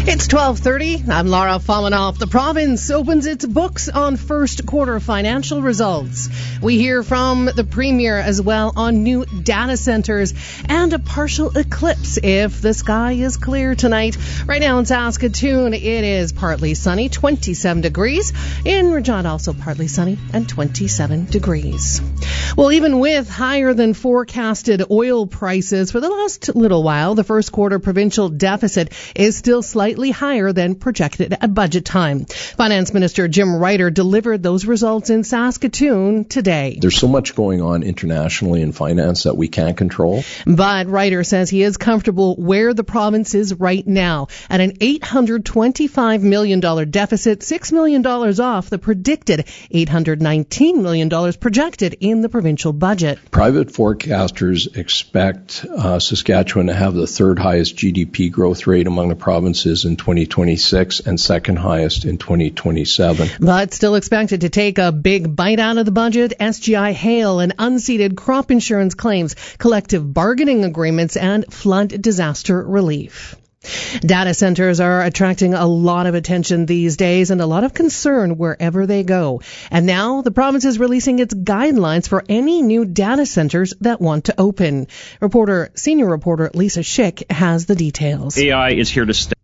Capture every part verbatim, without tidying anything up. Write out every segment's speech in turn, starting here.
It's twelve thirty. I'm Laura Falmanoff. The province opens its books on first quarter financial results. We hear from the Premier as well on new data centers and a partial eclipse if the sky is clear tonight. Right now in Saskatoon, it is partly sunny, twenty-seven degrees. In Regina, also partly sunny and twenty-seven degrees. Well, even with higher than forecasted oil prices for the last little while, the first quarter provincial deficit is still slightly higher than projected at budget time. Finance Minister Jim Ryder delivered those results in Saskatoon today. There's so much going on internationally in finance that we can't control. But Ryder says he is comfortable where the province is right now at an eight hundred twenty-five million dollars deficit, six million dollars off the predicted eight hundred nineteen million dollars projected in the provincial budget. Private forecasters expect uh, Saskatchewan to have the third highest G D P growth rate among the provinces in twenty twenty-six and second highest in twenty twenty-seven. But still expected to take a big bite out of the budget. S G I hail and unceded crop insurance claims, collective bargaining agreements, and flood disaster relief. Data centers are attracting a lot of attention these days and a lot of concern wherever they go. And now the province is releasing its guidelines for any new data centers that want to open. Reporter, senior reporter Lisa Schick has the details. A I is here to stay.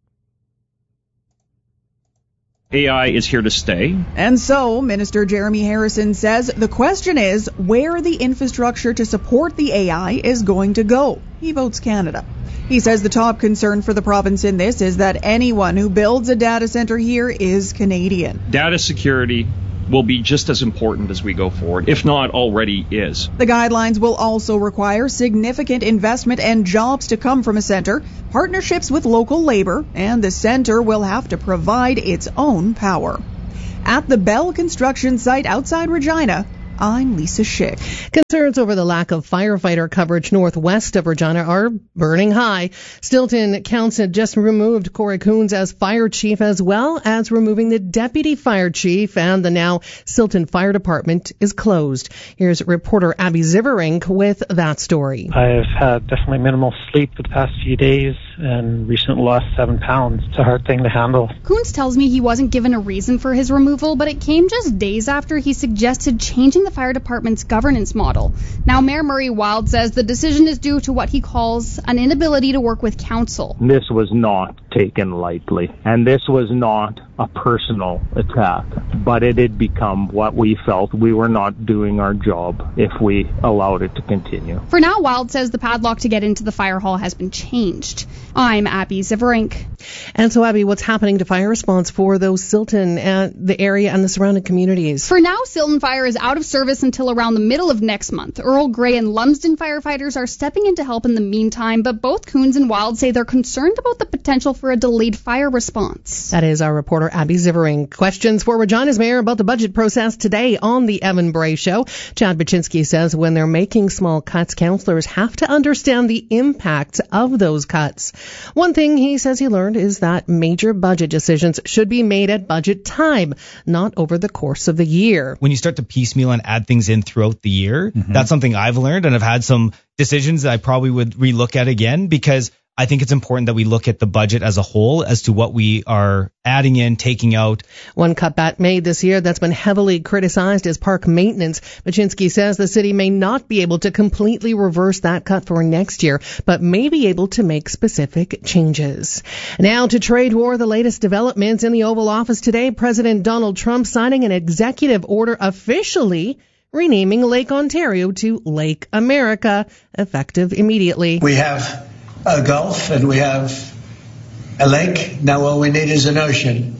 A I is here to stay. And so, Minister Jeremy Harrison says the question is where the infrastructure to support the A I is going to go. He votes Canada. He says the top concern for the province in this is that anyone who builds a data center here is Canadian. Data security will be just as important as we go forward, if not already is. The guidelines will also require significant investment and jobs to come from a center, partnerships with local labor, and the center will have to provide its own power. At the Bell construction site outside Regina, I'm Lisa Schick. Concerns over the lack of firefighter coverage northwest of Regina are burning high. Stilton Council just removed Corey Coons as fire chief, as well as removing the deputy fire chief, and the now Stilton Fire Department is closed. Here's reporter Abby Ziverink with that story. I've had definitely minimal sleep the past few days and recently lost seven pounds. It's a hard thing to handle. Coons tells me he wasn't given a reason for his removal, but it came just days after he suggested changing the fire department's governance model. Now, Mayor Murray Wild says the decision is due to what he calls an inability to work with council. This was not taken lightly, and this was not a personal attack, but it had become what we felt we were not doing our job if we allowed it to continue. For now, Wild says the padlock to get into the fire hall has been changed. I'm Abby Ziverink. And so, Abby, what's happening to fire response for those Silton and the area and the surrounding communities? For now, Silton Fire is out of service until around the middle of next month. Earl Grey and Lumsden firefighters are stepping in to help in the meantime, but both Coons and Wild say they're concerned about the potential for a delayed fire response. That is our reporter Abby Ziverink. Questions for Regina's mayor about the budget process today on the Evan Bray Show. Chad Baczynski says when they're making small cuts, councillors have to understand the impact of those cuts. One thing he says he learned is that major budget decisions should be made at budget time, not over the course of the year. When you start to piecemeal and add things in throughout the year, mm-hmm. that's something I've learned, and I've had some decisions that I probably would relook at again, because I think it's important that we look at the budget as a whole as to what we are adding in, taking out. One cutback made this year that's been heavily criticized is park maintenance. Baczynski says the city may not be able to completely reverse that cut for next year, but may be able to make specific changes. Now to trade war, the latest developments in the Oval Office today. President Donald Trump signing an executive order officially renaming Lake Ontario to Lake America, effective immediately. We have a Gulf and we have a lake. Now all we need is an ocean.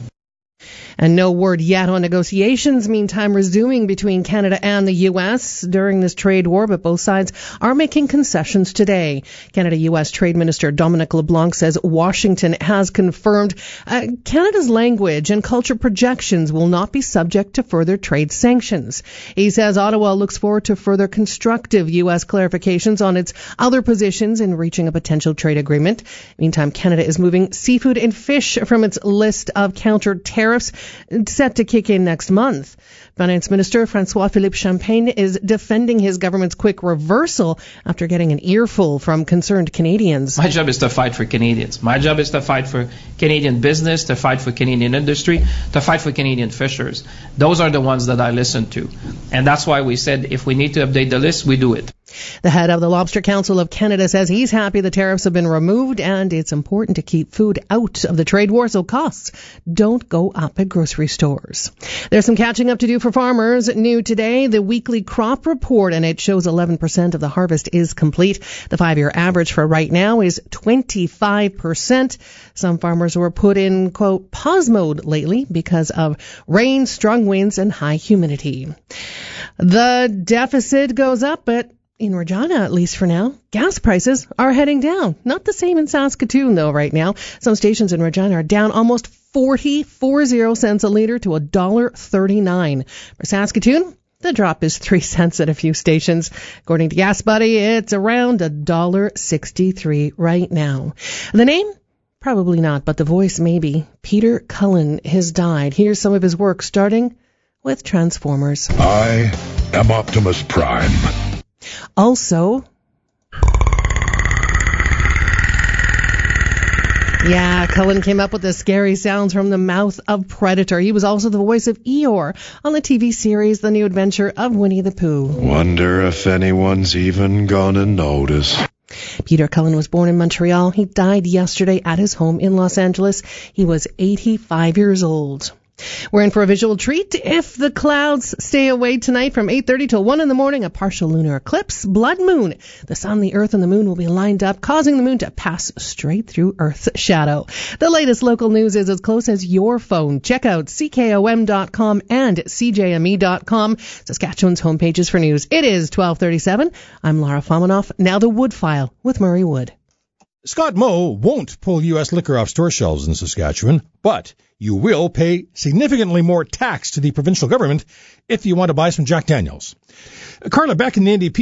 And no word yet on negotiations, meantime, resuming between Canada and the U S during this trade war, but both sides are making concessions today. Canada-U S Trade Minister Dominic LeBlanc says Washington has confirmed uh, Canada's language and culture projections will not be subject to further trade sanctions. He says Ottawa looks forward to further constructive U S clarifications on its other positions in reaching a potential trade agreement. Meantime, Canada is moving seafood and fish from its list of counter tariffs. set to kick in next month. Finance Minister François-Philippe Champagne is defending his government's quick reversal after getting an earful from concerned Canadians. My job is to fight for Canadians. My job is to fight for Canadian business, to fight for Canadian industry, to fight for Canadian fishers. Those are the ones that I listen to. And that's why we said if we need to update the list, we do it. The head of the Lobster Council of Canada says he's happy the tariffs have been removed and it's important to keep food out of the trade war so costs don't go up at grocery stores. There's some catching up to do for farmers. New today, the weekly crop report, and it shows eleven percent of the harvest is complete. The five-year average for right now is twenty-five percent. Some farmers were put in, quote, pause mode lately because of rain, strong winds, and high humidity. The deficit goes up, but in Regina, at least for now, gas prices are heading down. Not the same in Saskatoon, though, right now. Some stations in Regina are down almost forty, forty cents a litre to one dollar thirty-nine. For Saskatoon, the drop is three cents at a few stations. According to Gas Buddy, it's around one dollar sixty-three right now. The name? Probably not, but the voice maybe. Peter Cullen has died. Here's some of his work, starting with Transformers. I am Optimus Prime. Also, yeah, Cullen came up with the scary sounds from the mouth of Predator. He was also the voice of Eeyore on the T V series The New Adventure of Winnie the Pooh. Wonder if anyone's even gonna notice. Peter Cullen was born in Montreal. He died yesterday at his home in Los Angeles. He was eighty-five years old. We're in for a visual treat. If the clouds stay away tonight from eight thirty till one in the morning, a partial lunar eclipse, blood moon. The sun, the earth, and the moon will be lined up, causing the moon to pass straight through Earth's shadow. The latest local news is as close as your phone. Check out C K O M dot com and C J M E dot com, Saskatchewan's homepages for news. It is twelve thirty-seven. I'm Lara Fomanoff. Now the Wood File with Murray Wood. Scott Moe won't pull U S liquor off store shelves in Saskatchewan, but you will pay significantly more tax to the provincial government if you want to buy some Jack Daniels. Carla, back in the N D P